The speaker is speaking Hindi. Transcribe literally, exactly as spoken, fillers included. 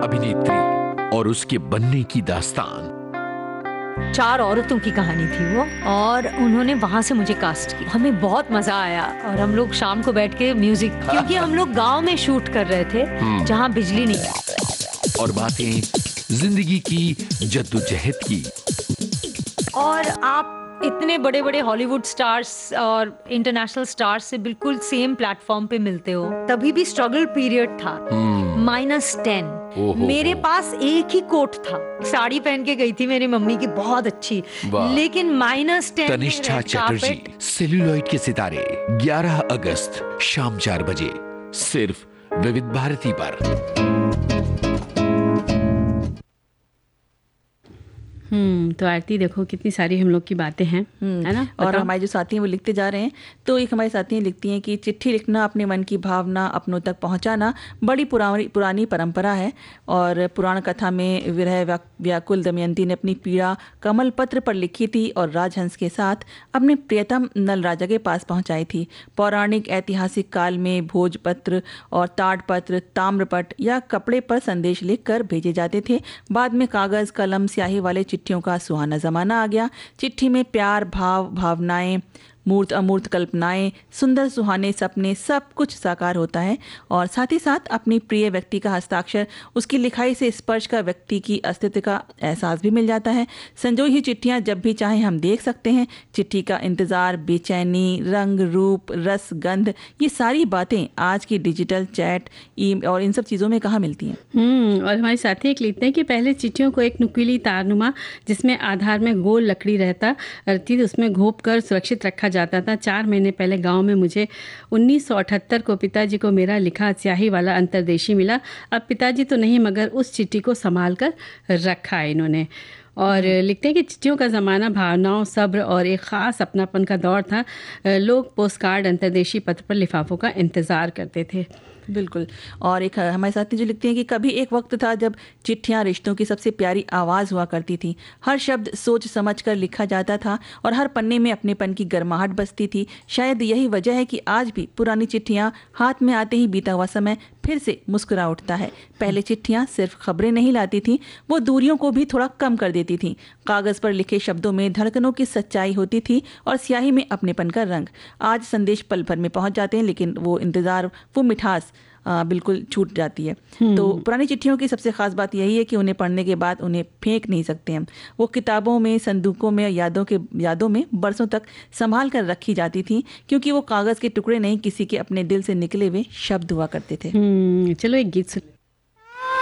अभिनेत्री और उसके बनने की दास्तान। चार औरतों की कहानी थी वो, और उन्होंने वहां से मुझे कास्ट किया। हमें बहुत मजा आया, और हम लोग शाम को बैठ के म्यूजिक, क्योंकि हम लोग गांव में शूट कर रहे थे जहां बिजली नहीं। और बातें जिंदगी की जद्दोजहद की। और आप इतने बड़े बड़े हॉलीवुड स्टार्स और इंटरनेशनल स्टार्स से बिल्कुल सेम प्लेटफॉर्म पे मिलते हो। तभी भी स्ट्रगल पीरियड था, माइनस टेन। मेरे पास एक ही कोट था, साड़ी पहन के गई थी मेरी मम्मी की, बहुत अच्छी, लेकिन minus ten. Tanishtha Chatterjee, celluloid के सितारे, ग्यारह अगस्त शाम चार बजे, सिर्फ विविध भारती पर। हम्म तो आरती देखो कितनी सारी हम लोग की बातें हैं, है ना। और हमारे जो साथी हैं वो लिखते जा रहे हैं। तो एक हमारी साथी लिखती हैं कि चिट्ठी लिखना, अपने मन की भावना अपनों तक पहुंचाना बड़ी पुरानी पुरानी परंपरा है। और पुराण कथा में विरह व्याकुल दमयंती ने अपनी पीड़ा कमल पत्र पर लिखी थी और राजहंस के साथ अपने प्रियतम नल राजा के पास पहुंचाई थी। पौराणिक ऐतिहासिक काल में भोजपत्र और ताड़पत्र, ताम्रपट या कपड़े पर संदेश लिखकर भेजे जाते थे। बाद में कागज, कलम, स्याही वाले चिट्ठियों का सुहाना जमाना आ गया। चिट्ठी में प्यार, भाव, भावनाएं, मूर्त अमूर्त कल्पनाएं, सुंदर सुहाने सपने, सब कुछ साकार होता है। और साथ ही साथ अपनी प्रिय व्यक्ति का हस्ताक्षर, उसकी लिखाई से स्पर्श का व्यक्ति की अस्तित्व का एहसास भी मिल जाता है। संजोई हुई चिट्ठियां जब भी चाहें हम देख सकते हैं। चिट्ठी का इंतजार, बेचैनी, रंग, रूप, रस, गंध, ये सारी बातें आज की डिजिटल चैट ई और इन सब चीज़ों में कहाँ मिलती हैं। हम्म और हमारे साथी एक लिखते हैं कि पहले चिट्ठियों को एक नुकीली तारनुमा, जिसमें आधार में गोल लकड़ी रहता रहती, उसमें घोप कर सुरक्षित रखा जाता था। चार महीने पहले गांव में मुझे उन्नीस सौ अठहत्तर को पिताजी को मेरा लिखा स्याही वाला अंतर्देशी मिला। अब पिताजी तो नहीं, मगर उस चिट्ठी को संभाल कर रखा है इन्होंने। और लिखते हैं कि चिट्ठियों का ज़माना भावनाओं, सब्र और एक ख़ास अपनापन का दौर था। लोग पोस्ट कार्ड, अंतर्देशी पत्र पर लिफाफों का इंतज़ार करते थे। बिल्कुल। और एक हमारे साथी जो लिखते हैं कि कभी एक वक्त था जब चिट्ठियां रिश्तों की सबसे प्यारी आवाज़ हुआ करती थी। हर शब्द सोच समझ कर लिखा जाता था और हर पन्ने में अपनेपन की गर्माहट बसती थी। शायद यही वजह है कि आज भी पुरानी चिट्ठियां हाथ में आते ही बीता हुआ समय फिर से मुस्कुरा उठता है। पहले चिट्ठियां सिर्फ खबरें नहीं लाती थीं, वो दूरियों को भी थोड़ा कम कर देती थीं। कागज़ पर लिखे शब्दों में धड़कनों की सच्चाई होती थी और स्याही में अपनेपन का रंग। आज संदेश पल भर में पहुंच जाते हैं, लेकिन वो इंतज़ार, वो मिठास आ, बिल्कुल छूट जाती है। तो पुरानी चिट्ठियों की सबसे खास बात यही है कि उन्हें पढ़ने के बाद उन्हें फेंक नहीं सकते हम। वो किताबों में, संदूकों में, यादों के यादों में बरसों तक संभाल कर रखी जाती थी, क्योंकि वो कागज़ के टुकड़े नहीं, किसी के अपने दिल से निकले हुए शब्द हुआ करते थे। चलो एक गीत